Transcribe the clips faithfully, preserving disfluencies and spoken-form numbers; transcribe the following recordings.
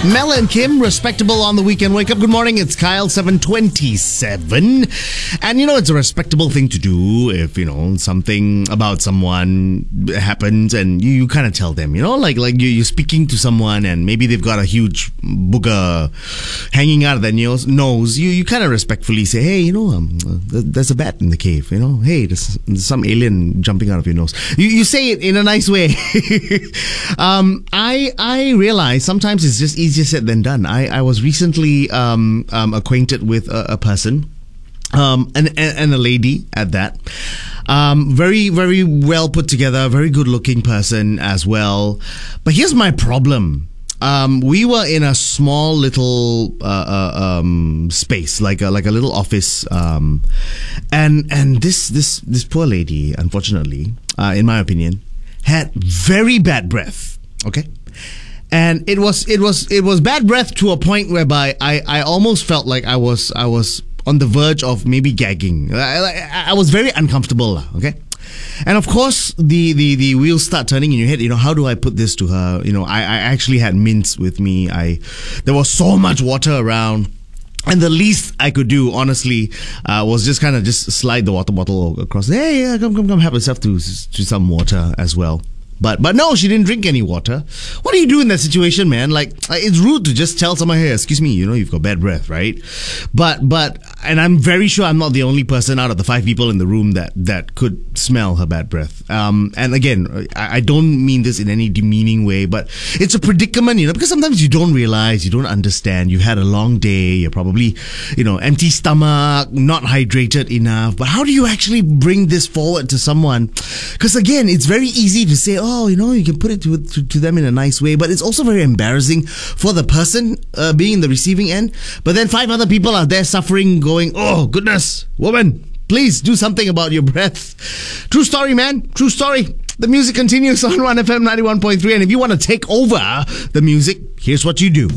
Mel and Kim, respectable on the weekend wake up. Good morning, it's Kyle, seven twenty-seven. And you know, it's a respectable thing to do if, you know, something about someone happens and you, you kind of tell them, you know, like like you, you're speaking to someone and maybe they've got a huge booger hanging out of their nose. nose you you kind of respectfully say, hey, you know, um, there's a bat in the cave, you know, hey, there's, there's some alien jumping out of your nose. You, you say it in a nice way. um, I, I realize sometimes it's just easier said than done. I, I was recently um, um, acquainted with a, a person, um, and, and, and a lady at that. Um, very, very well put together, very good looking person as well. But here's my problem. Um, we were in a small little uh, uh, um, space, like a, like a little office, um, and and this this this poor lady, unfortunately, uh, in my opinion, had very bad breath. Okay. And it was it was it was bad breath to a point whereby I, I almost felt like I was I was on the verge of maybe gagging. I, I, I was very uncomfortable, okay? And of course, the, the, the wheels start turning in your head. You know, how do I put this to her? You know, I, I actually had mints with me. I there was so much water around. And the least I could do, honestly, uh, was just kind of just slide the water bottle across. Hey, yeah, come, come, come, help yourself to to some water as well. But but no, she didn't drink any water. What do you do in that situation, man? Like, it's rude to just tell someone, hey, excuse me, you know, you've got bad breath, right? But, but, and I'm very sure I'm not the only person out of the five people in the room that, that could smell her bad breath. Um, and again, I, I don't mean this in any demeaning way, but it's a predicament, you know, because sometimes you don't realize, you don't understand. You've had a long day, you're probably, you know, empty stomach, not hydrated enough. But how do you actually bring this forward to someone? Because again, it's very easy to say, oh, you know, you can put it to, to, to them in a nice way, but it's also very embarrassing for the person uh, being in the receiving end. But then five other people are there suffering, going, oh, goodness, woman, please do something about your breath. True story, man. True story. The music continues on one F M ninety-one point three, and if you want to take over the music, here's what you do.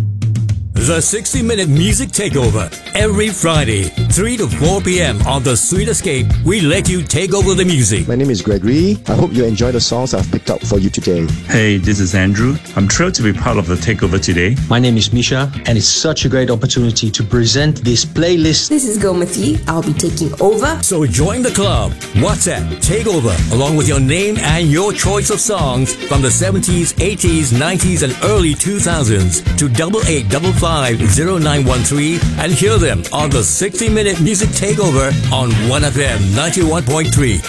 The sixty minute Music Takeover. Every Friday, three to four p.m. on The Sweet Escape, we let you take over the music. My name is Gregory. I hope you enjoy the songs I've picked up for you today. Hey, this is Andrew. I'm thrilled to be part of the takeover today. My name is Misha, and it's such a great opportunity to present this playlist. This is Gomati. I'll be taking over. So join the club. WhatsApp Takeover, along with your name and your choice of songs from the seventies, eighties, nineties, and early two thousands to double eight double five zero nine one three and hear them on the sixty minute Music Takeover on one F M ninety-one point three.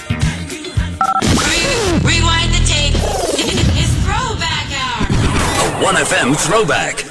Rewind the tape. It's throwback hour. A one F M throwback.